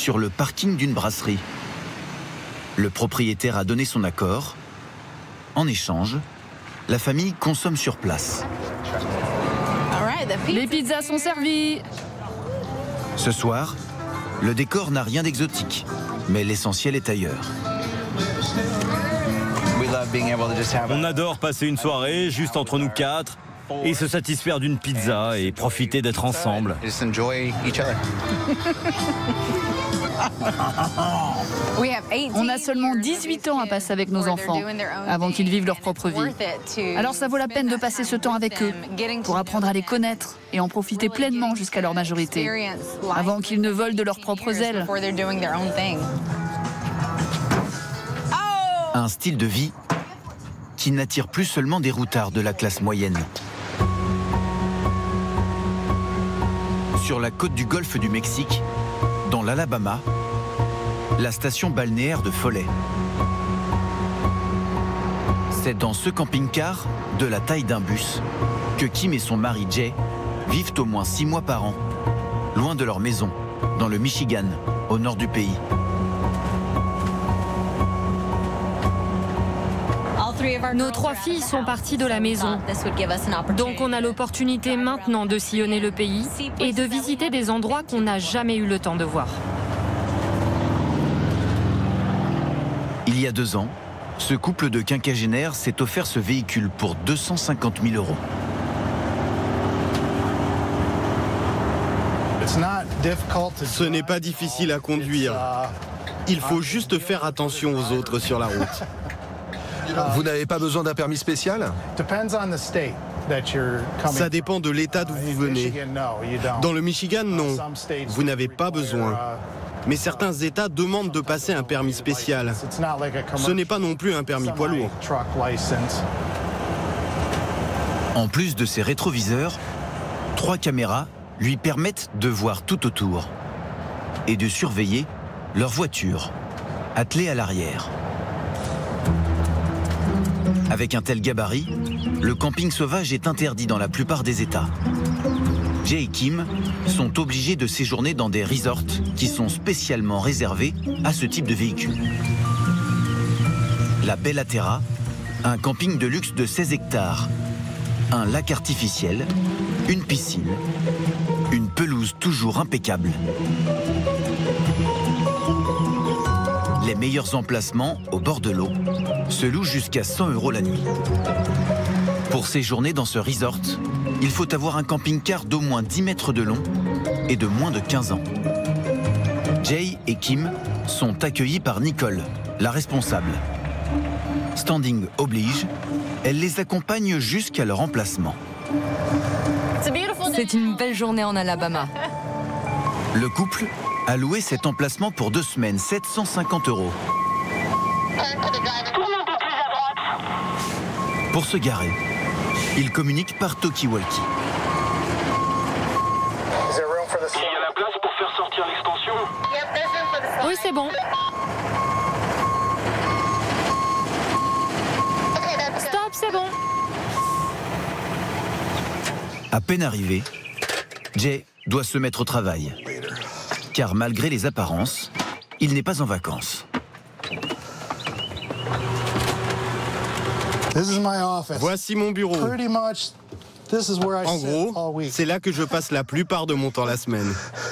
sur le parking d'une brasserie. Le propriétaire a donné son accord. En échange, la famille consomme sur place. Les pizzas sont servies. Ce soir, le décor n'a rien d'exotique, mais l'essentiel est ailleurs. On adore passer une soirée juste entre nous quatre et se satisfaire d'une pizza et profiter d'être ensemble. On a seulement 18 ans à passer avec nos enfants avant qu'ils vivent leur propre vie. Alors ça vaut la peine de passer ce temps avec eux pour apprendre à les connaître et en profiter pleinement jusqu'à leur majorité, avant qu'ils ne volent de leurs propres ailes. Un style de vie qui n'attire plus seulement des routards de la classe moyenne. Sur la côte du golfe du Mexique, dans l'Alabama, la station balnéaire de Foley. C'est dans ce camping-car, de la taille d'un bus, que Kim et son mari Jay vivent au moins 6 mois par an, loin de leur maison, dans le Michigan, au nord du pays. Nos 3 filles sont parties de la maison. Donc on a l'opportunité maintenant de sillonner le pays et de visiter des endroits qu'on n'a jamais eu le temps de voir. Il y a 2 ans, ce couple de quinquagénaires s'est offert ce véhicule pour 250 000 €. Ce n'est pas difficile à conduire. Il faut juste faire attention aux autres sur la route. Vous n'avez pas besoin d'un permis spécial? Ça dépend de l'état d'où vous venez. Dans le Michigan, non. Vous n'avez pas besoin. Mais certains États demandent de passer un permis spécial. Ce n'est pas non plus un permis poids lourd. En plus de ses rétroviseurs, 3 caméras lui permettent de voir tout autour et de surveiller leur voiture, attelée à l'arrière. Avec un tel gabarit, le camping sauvage est interdit dans la plupart des États. Jay et Kim sont obligés de séjourner dans des resorts qui sont spécialement réservés à ce type de véhicule. La Bella Terra, un camping de luxe de 16 hectares, un lac artificiel, une piscine, une pelouse toujours impeccable. Les meilleurs emplacements au bord de l'eau se louent jusqu'à 100 € la nuit. Pour séjourner dans ce resort, il faut avoir un camping-car d'au moins 10 mètres de long et de moins de 15 ans. Jay et Kim sont accueillis par Nicole, la responsable. Standing oblige, elle les accompagne jusqu'à leur emplacement. C'est une belle journée en Alabama. Le couple a loué cet emplacement pour 2 semaines, 750 €. Pour se garer, ils communiquent par talkie-walkie. Il y a la place pour faire sortir l'extension? Oui, c'est bon. Stop, c'est bon. À peine arrivé, Jay doit se mettre au travail. Car malgré les apparences, il n'est pas en vacances. Voici mon bureau. En gros, c'est là que je passe la plupart de mon temps la semaine.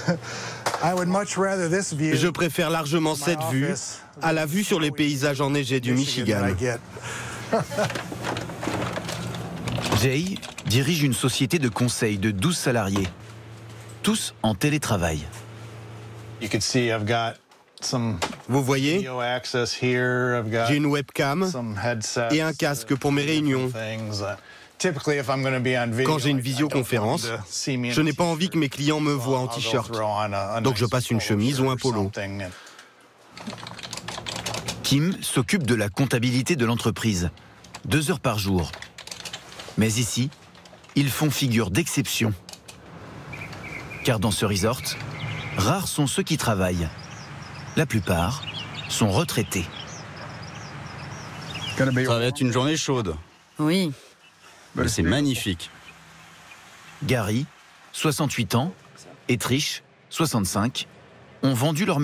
Je préfère largement cette vue à la vue sur les paysages enneigés du Michigan. Jay dirige une société de conseil de 12 salariés, tous en télétravail. Vous voyez, j'ai une webcam et un casque pour mes réunions. Quand j'ai une visioconférence, je n'ai pas envie que mes clients me voient en t-shirt. Donc je passe une chemise ou un polo. Kim s'occupe de la comptabilité de l'entreprise, 2 heures par jour. Mais ici, ils font figure d'exception. Car dans ce resort, rares sont ceux qui travaillent. La plupart sont retraités. Ça va être une journée chaude. Oui. Mais c'est magnifique. Gary, 68 ans, et Trish, 65, ont vendu leur